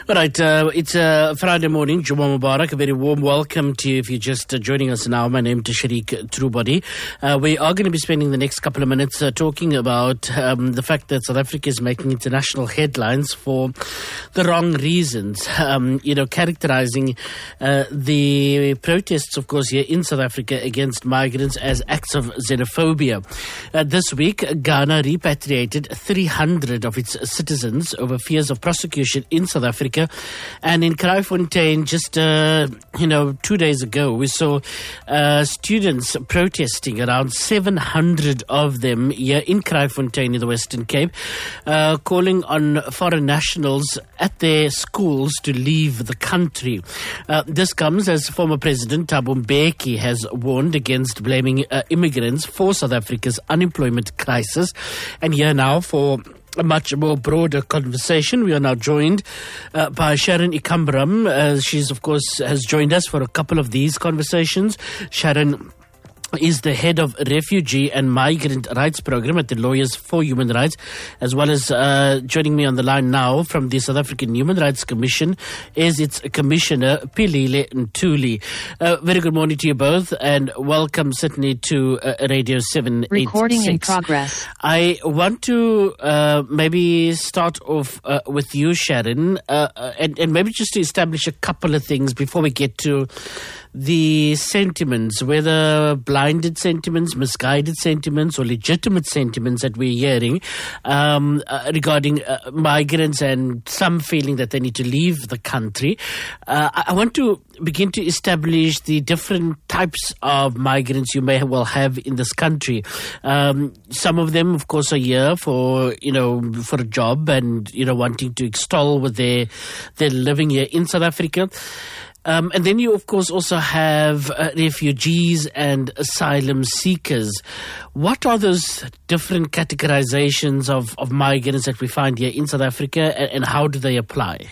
All right, it's Friday morning, Juma Mubarak. A very warm welcome to you if you're just joining us now. My name is Tashariq Trubody. We are going to be spending the next couple of minutes talking about the fact that South Africa is making international headlines for the wrong reasons. Characterizing the protests, of course, here in South Africa against migrants as acts of xenophobia. This week, Ghana repatriated 300 of its citizens over fears of prosecution in South Africa. And in Kraaifontein, just 2 days ago, we saw students protesting, around 700 of them here in Kraaifontein in the Western Cape, calling on foreign nationals at their schools to leave the country. This comes as former President Thabo Mbeki has warned against blaming immigrants for South Africa's unemployment crisis. And here now for a much more broader conversation, we are now joined by Sharon Ikambram. She's, of course, has joined us for a couple of these conversations. Sharon is the head of Refugee and Migrant Rights Program at the Lawyers for Human Rights, as well as joining me on the line now from the South African Human Rights Commission is its Commissioner, Philile Ntuli. Very good morning to you both, and welcome certainly to Radio 786. Recording in progress. I want to maybe start off with you, Sharon, and maybe just to establish a couple of things before we get to the sentiments, whether blinded sentiments, misguided sentiments, or legitimate sentiments that we're hearing regarding migrants and some feeling that they need to leave the country. I want to begin to establish the different types of migrants you may well have in this country. Some of them, of course, are here for a job and wanting to extol with their living here in South Africa. And then you, of course, also have refugees and asylum seekers. What are those different categorizations of migrants that we find here in South Africa, and how do they apply?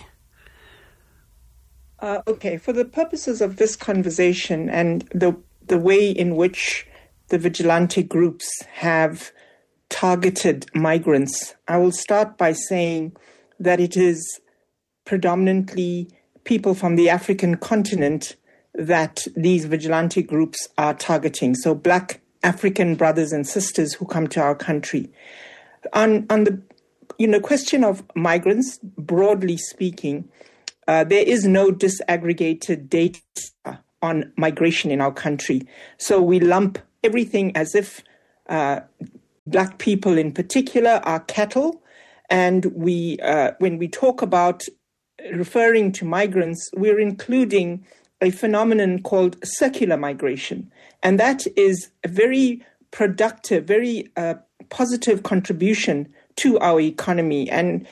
Okay, for the purposes of this conversation and the way in which the vigilante groups have targeted migrants, I will start by saying that it is predominantly people from the African continent that these vigilante groups are targeting. So Black African brothers and sisters who come to our country. On the question of migrants, broadly speaking, there is no disaggregated data on migration in our country. So we lump everything as if Black people in particular are cattle. And we, when we talk about referring to migrants, we're including a phenomenon called circular migration. And that is a very productive, very positive contribution to our economy. And,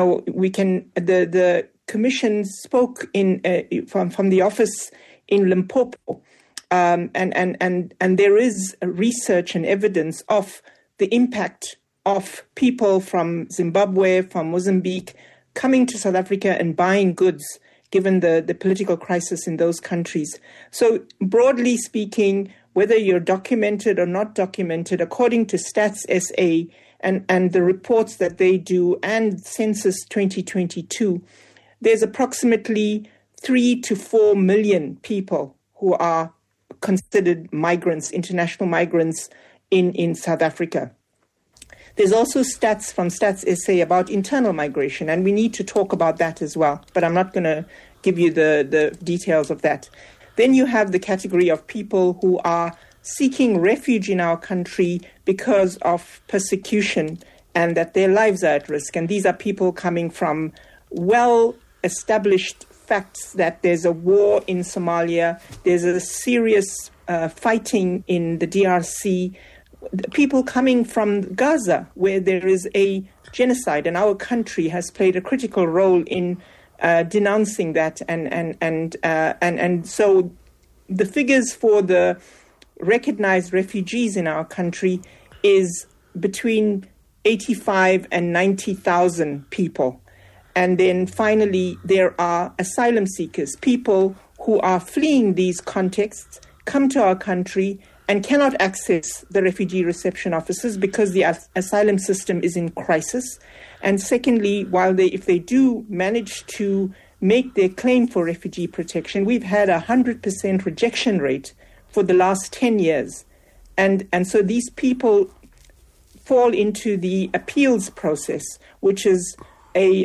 the Commission spoke from the office in Limpopo, and there is research and evidence of the impact of people from Zimbabwe, from Mozambique, coming to South Africa and buying goods, given the political crisis in those countries. So broadly speaking, whether you're documented or not documented, according to Stats SA and the reports that they do and Census 2022, there's approximately 3 to 4 million people who are considered migrants, international migrants in South Africa. There's also stats from Stats SA about internal migration, and we need to talk about that as well. But I'm not going to give you the details of that. Then you have the category of people who are seeking refuge in our country because of persecution and that their lives are at risk. And these are people coming from well-established facts that there's a war in Somalia, there's a serious fighting in the DRC, people coming from Gaza, where there is a genocide, and our country has played a critical role in denouncing that. And so the figures for the recognized refugees in our country is between 85 and 90,000 people. And then finally, there are asylum seekers, people who are fleeing these contexts, come to our country and cannot access the refugee reception offices because the asylum system is in crisis. And secondly, if they do manage to make their claim for refugee protection, we've had a 100% rejection rate for the last 10 years. And so these people fall into the appeals process, which is a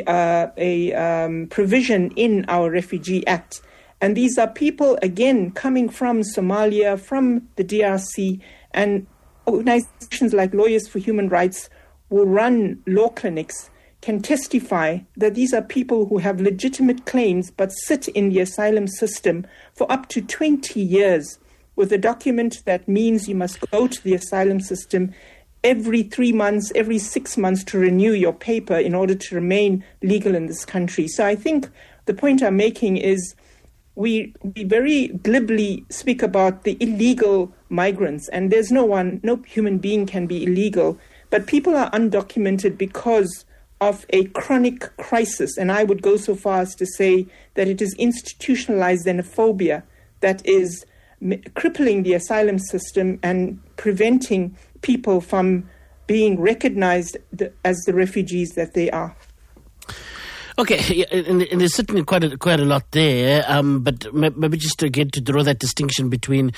provision in our Refugee Act. And these are people, again, coming from Somalia, from the DRC, and organizations like Lawyers for Human Rights who run law clinics can testify that these are people who have legitimate claims but sit in the asylum system for up to 20 years with a document that means you must go to the asylum system every 3 months, every 6 months to renew your paper in order to remain legal in this country. So I think the point I'm making is we very glibly speak about the illegal migrants, and there's no human being can be illegal, but people are undocumented because of a chronic crisis. And I would go so far as to say that it is institutionalized xenophobia that is crippling the asylum system and preventing people from being recognized as the refugees that they are. Okay, and there's certainly quite a lot there, but maybe just again to draw that distinction between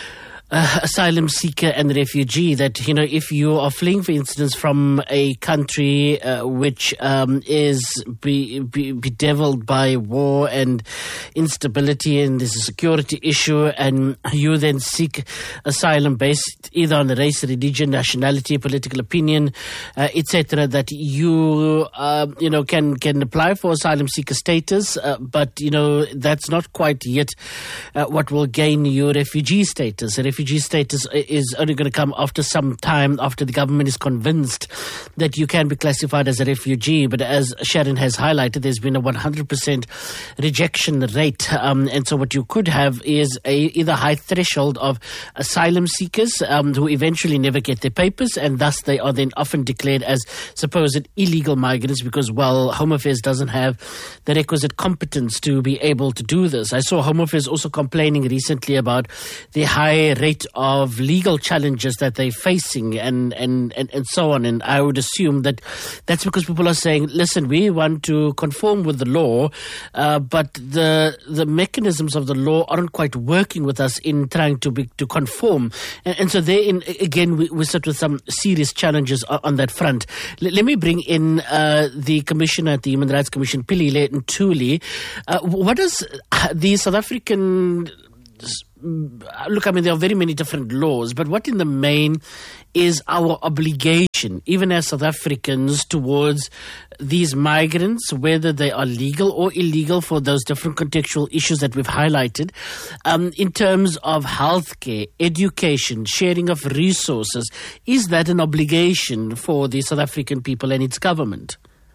asylum seeker and refugee, that, you know, if you are fleeing, for instance, from a country which is bedeviled by war and instability, and there's a security issue, and you then seek asylum based either on race, religion, nationality, political opinion, etc., that you can apply for asylum seeker status, but that's not quite yet what will gain you refugee status. Refugee status is only going to come after some time, after the government is convinced that you can be classified as a refugee. But as Sharon has highlighted, there's been a 100% rejection rate. And so what you could have is either high threshold of asylum seekers who eventually never get their papers, and thus they are then often declared as supposed illegal migrants because, well, Home Affairs doesn't have the requisite competence to be able to do this. I saw Home Affairs also complaining recently about the high rate of legal challenges that they're facing and so on. And I would assume that that's because people are saying, listen, we want to conform with the law, but the mechanisms of the law aren't quite working with us in trying to conform. And so therein, again, we sit with some serious challenges on that front. Let me bring in the Commissioner at the Human Rights Commission, Pilile Ntuli. What does the South African... Look, I mean, there are very many different laws, but what in the main is our obligation, even as South Africans, towards these migrants, whether they are legal or illegal for those different contextual issues that we've highlighted, in terms of healthcare, education, sharing of resources? Is that an obligation for the South African people and its government?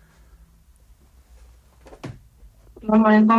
Good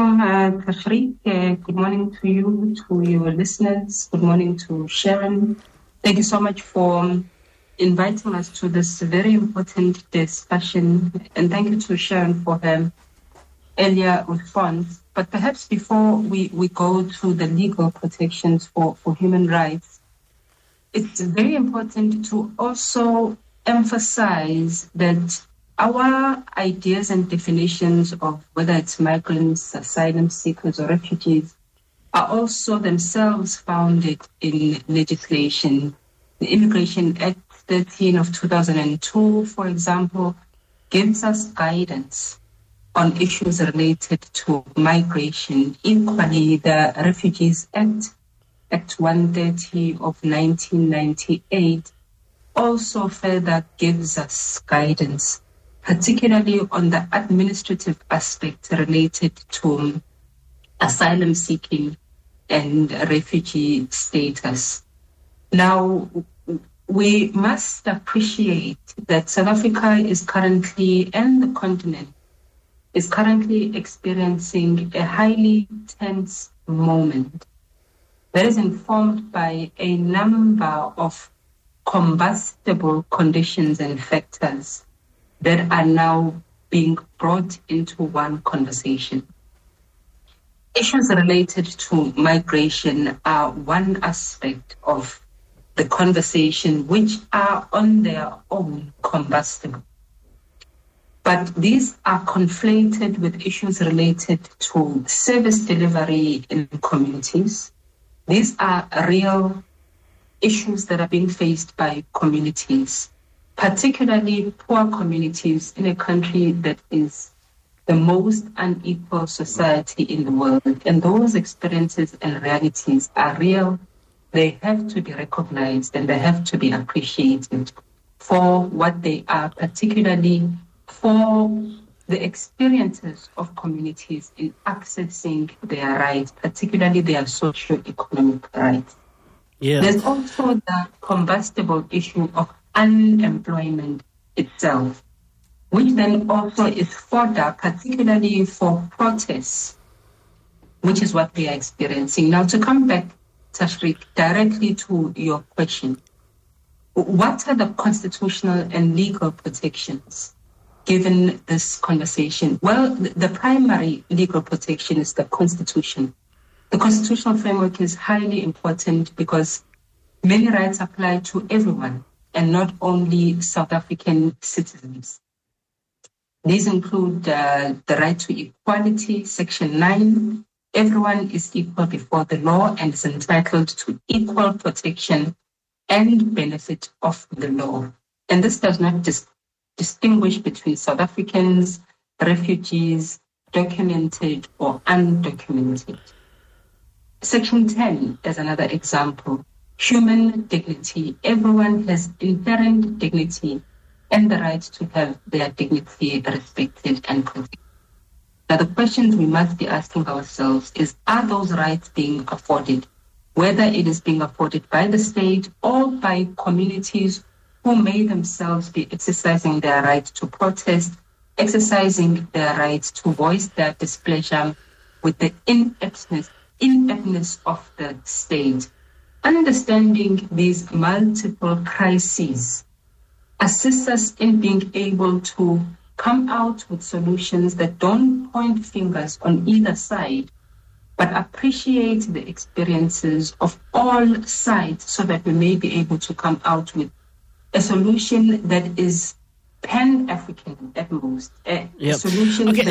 morning to you, to your listeners. Good morning to Sharon. Thank you so much for inviting us to this very important discussion. And thank you to Sharon for her earlier response. But perhaps before we go to the legal protections for human rights, it's very important to also emphasize that our ideas and definitions of whether it's migrants, asylum seekers, or refugees are also themselves founded in legislation. The Immigration Act 13 of 2002, for example, gives us guidance on issues related to migration. Equally, the Refugees Act, Act 130 of 1998, also further gives us guidance, particularly on the administrative aspect related to asylum seeking and refugee status. Now, we must appreciate that South Africa is currently, and the continent, is currently experiencing a highly tense moment that is informed by a number of combustible conditions and factors that are now being brought into one conversation. Issues related to migration are one aspect of the conversation which are on their own combustible. But these are conflated with issues related to service delivery in communities. These are real issues that are being faced by communities, particularly poor communities in a country that is the most unequal society in the world. And those experiences and realities are real. They have to be recognized and they have to be appreciated for what they are, particularly for the experiences of communities in accessing their rights, particularly their socio-economic rights. Yeah. There's also the combustible issue of unemployment itself, which then also is fodder, particularly for protests, which is what we are experiencing. Now, to come back, Tashreeq, directly to your question, what are the constitutional and legal protections given this conversation? Well, the primary legal protection is the Constitution. The constitutional framework is highly important because many rights apply to everyone and not only South African citizens. These include the right to equality, Section 9. Everyone is equal before the law and is entitled to equal protection and benefit of the law. And this does not distinguish between South Africans, refugees, documented or undocumented. Section 10 is another example. Human dignity. Everyone has inherent dignity and the right to have their dignity respected and protected. Now, the questions we must be asking ourselves is, are those rights being afforded? Whether it is being afforded by the state or by communities who may themselves be exercising their right to protest, exercising their right to voice their displeasure with the ineptness of the state. Understanding these multiple crises assists us in being able to come out with solutions that don't point fingers on either side, but appreciate the experiences of all sides so that we may be able to come out with a solution that is pan-African at most. A solution. Okay,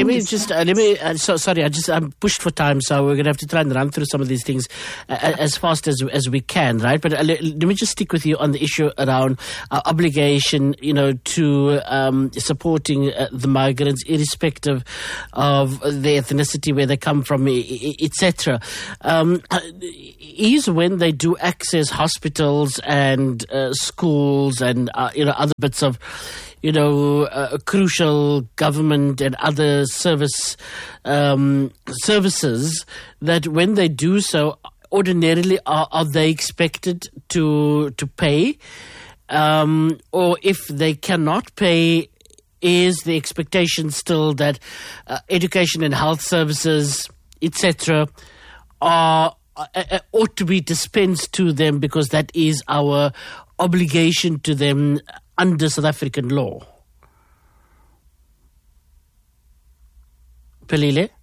I'm pushed for time, so we're going to have to try and run through some of these things as fast as we can, right? But let me just stick with you on the issue around our obligation, to supporting the migrants, irrespective of their ethnicity, where they come from, etc. Is when they do access hospitals and schools and other bits of crucial government and other services, that when they do so, ordinarily are they expected to pay, or if they cannot pay, is the expectation still that education and health services, etc., ought to be dispensed to them because that is our obligation to them under South African law? Pelile?